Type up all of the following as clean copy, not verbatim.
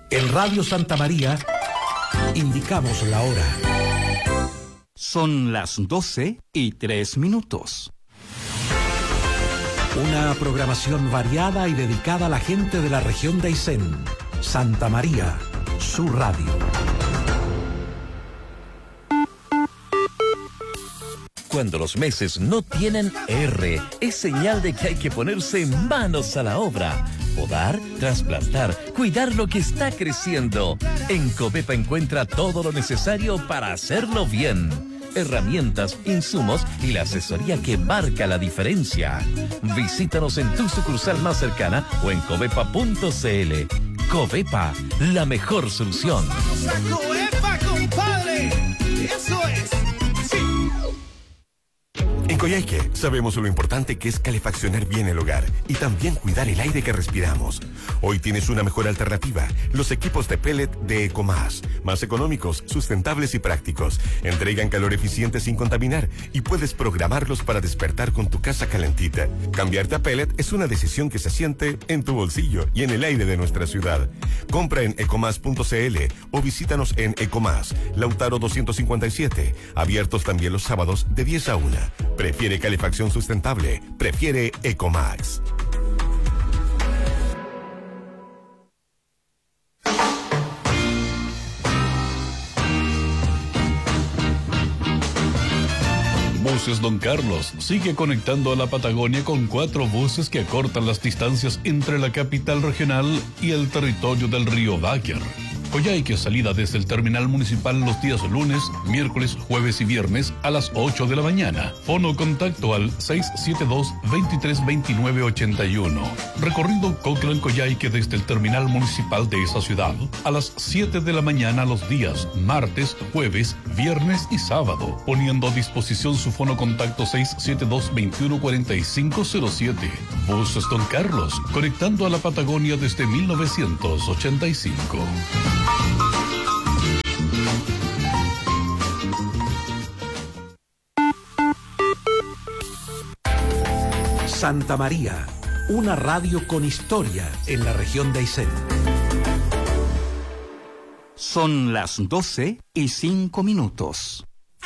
En Radio Santa María indicamos la hora. Son las 12:03. Una programación variada y dedicada a la gente de la región de Aysén. Santa María, su radio. Cuando los meses no tienen R, es señal de que hay que ponerse manos a la obra. Podar, trasplantar, cuidar lo que está creciendo. En Covepa encuentra todo lo necesario para hacerlo bien. Herramientas, insumos y la asesoría que marca la diferencia. Visítanos en tu sucursal más cercana o en covepa.cl. Covepa, la mejor solución. ¡Vamos a Covepa, compadre! ¡Eso es! ¡Sí! En Coyhaique sabemos lo importante que es calefaccionar bien el hogar y también cuidar el aire que respiramos. Hoy tienes una mejor alternativa, los equipos de pellet de Ecomás, más económicos, sustentables y prácticos. Entregan calor eficiente sin contaminar y puedes programarlos para despertar con tu casa calentita. Cambiarte a pellet es una decisión que se siente en tu bolsillo y en el aire de nuestra ciudad. Compra en ecomás.cl o visítanos en Ecomás, Lautaro 257, abiertos también los sábados de 10 a 1. Prefiere calefacción sustentable. Prefiere Ecomax. Buses Don Carlos sigue conectando a la Patagonia con 4 buses que acortan las distancias entre la capital regional y el territorio del río Báquer. Coyhaique, salida desde el terminal municipal los días lunes, miércoles, jueves y viernes a las 8 de la mañana. Fono contacto al 672-232981. Recorrido Coclán-Coyhaique desde el terminal municipal de esa ciudad a las 7 de la mañana los días martes, jueves, viernes y sábado. Poniendo a disposición su fono contacto 672-214507. Buses Don Carlos, conectando a la Patagonia desde 1985. Santa María, una radio con historia en la región de Aysén. Son las 12:05.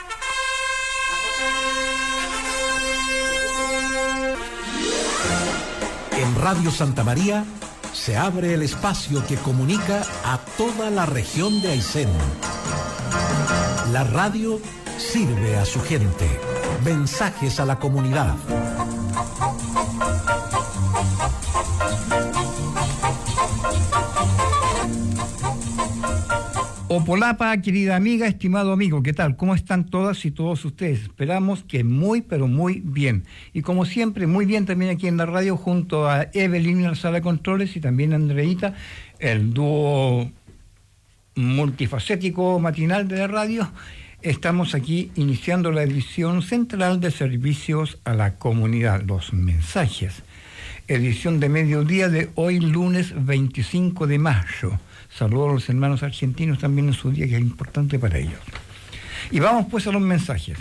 En Radio Santa María se abre el espacio que comunica a toda la región de Aysén. La radio sirve a su gente. Mensajes a la comunidad. Opolapa, querida amiga, estimado amigo, ¿qué tal? ¿Cómo están todas y todos ustedes? Esperamos que muy, pero muy bien. Y como siempre, muy bien también aquí en la radio, junto a Evelyn en la sala de controles y también a Andreita, el dúo multifacético matinal de la radio. Estamos aquí iniciando la edición central de servicios a la comunidad, los mensajes. Edición de mediodía de hoy, lunes 25 de mayo. Saludos a los hermanos argentinos también en su día, que es importante para ellos. Y vamos pues a los mensajes.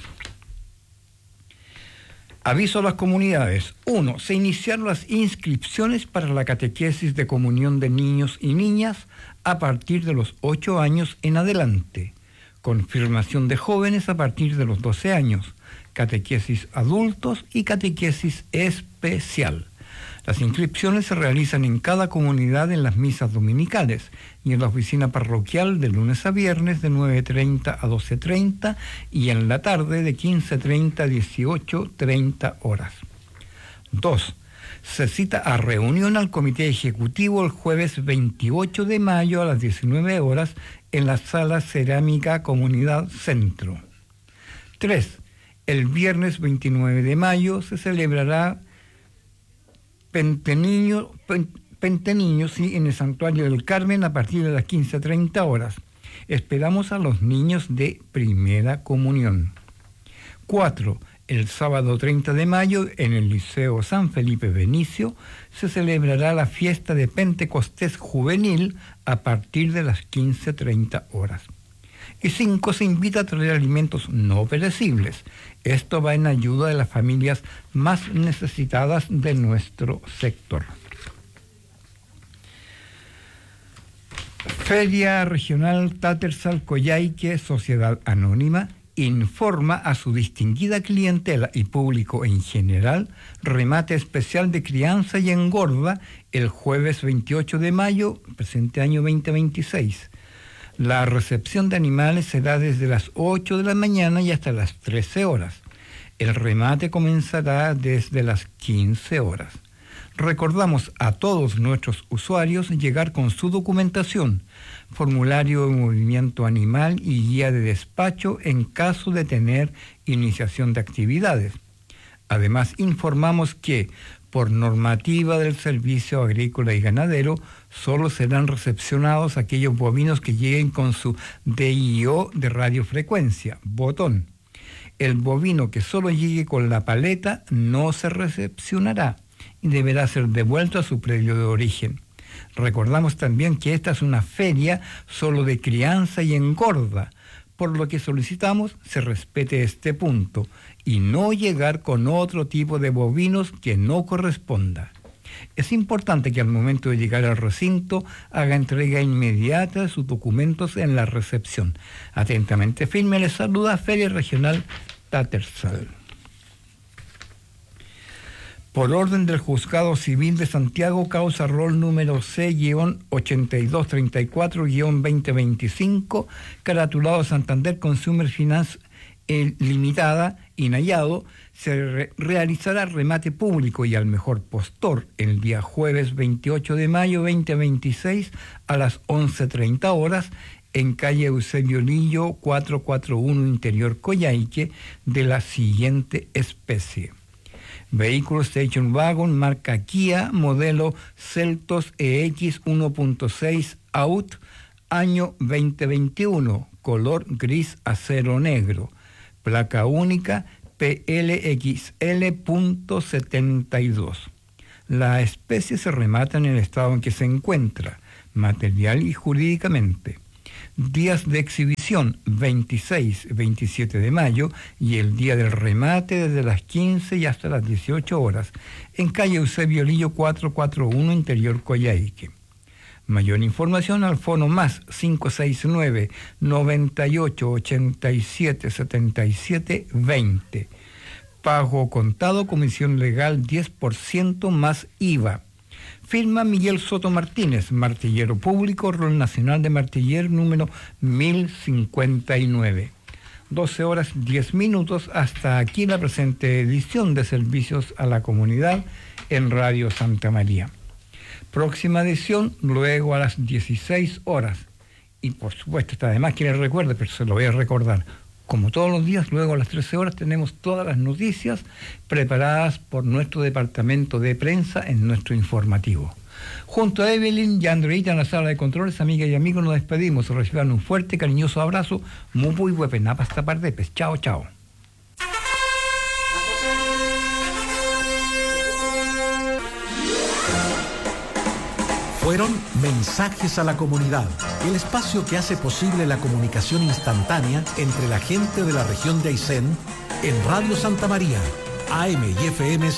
Aviso a las comunidades. 1. Se iniciaron las inscripciones para la catequesis de comunión de niños y niñas a partir de los 8 años en adelante. Confirmación de jóvenes a partir de los 12 años. Catequesis adultos y catequesis especial. Las inscripciones se realizan en cada comunidad en las misas dominicales y en la oficina parroquial de lunes a viernes de 9:30 a 12:30 y en la tarde de 15:30 a 18:30 horas. 2. Se cita a reunión al Comité Ejecutivo el jueves 28 de mayo a las 19 horas en la Sala Cerámica Comunidad Centro. 3. El viernes 29 de mayo se celebrará Penteniño, sí, en el Santuario del Carmen a partir de las 15:30 horas. Esperamos a los niños de primera comunión. 4. El sábado 30 de mayo en el Liceo San Felipe Benicio se celebrará la fiesta de Pentecostés Juvenil a partir de las 15:30 horas. Y 5. Se invita a traer alimentos no perecibles. Esto va en ayuda de las familias más necesitadas de nuestro sector. Feria Regional Tattersall Coyhaique, Sociedad Anónima, informa a su distinguida clientela y público en general remate especial de crianza y engorda el jueves 28 de mayo, presente año 2026. La recepción de animales será desde las 8 de la mañana y hasta las 13 horas. El remate comenzará desde las 15 horas. Recordamos a todos nuestros usuarios llegar con su documentación, formulario de movimiento animal y guía de despacho en caso de tener iniciación de actividades. Además, informamos que, por normativa del Servicio Agrícola y Ganadero, solo serán recepcionados aquellos bovinos que lleguen con su DIO de radiofrecuencia, botón. El bovino que solo llegue con la paleta no se recepcionará y deberá ser devuelto a su predio de origen. Recordamos también que esta es una feria solo de crianza y engorda, por lo que solicitamos se respete este punto y no llegar con otro tipo de bovinos que no corresponda. Es importante que al momento de llegar al recinto haga entrega inmediata de sus documentos en la recepción. Atentamente firme, les saluda Feria Regional Tattersall. Por orden del Juzgado Civil de Santiago, causa rol número C-8234-2025, caratulado Santander Consumer Finance Limitada, Inayado, se realizará remate público y al mejor postor el día jueves 28 de mayo 2026 a las 11:30 horas en calle Eusebio Lillo 441 Interior Coyhaique, de la siguiente especie: vehículo Station Wagon marca Kia, modelo Seltos EX 1.6 Out, año 2021, color gris acero negro, placa única PLXL.72. La especie se remata en el estado en que se encuentra, material y jurídicamente. Días de exhibición 26, 27 de mayo y el día del remate desde las 15 y hasta las 18 horas en calle Eusebio Lillo 441 Interior Coyhaique. Mayor información al fono más 569 98 87 77 20. Pago contado, comisión legal 10% más IVA. Firma Miguel Soto Martínez, martillero público, rol nacional de martiller número 1059. 12 horas 10 minutos, hasta aquí la presente edición de Servicios a la Comunidad en Radio Santa María. Próxima edición, luego a las 16 horas. Y por supuesto, está además que les recuerde, pero se lo voy a recordar. Como todos los días, luego a las 13 horas tenemos todas las noticias preparadas por nuestro departamento de prensa en nuestro informativo. Junto a Evelyn y Andreita en la sala de controles, amigas y amigos, nos despedimos. Reciban un fuerte, cariñoso abrazo. Muy buepenapa hasta pardepes. Chao, chao. Fueron Mensajes a la Comunidad, el espacio que hace posible la comunicación instantánea entre la gente de la región de Aysén en Radio Santa María, AM y FM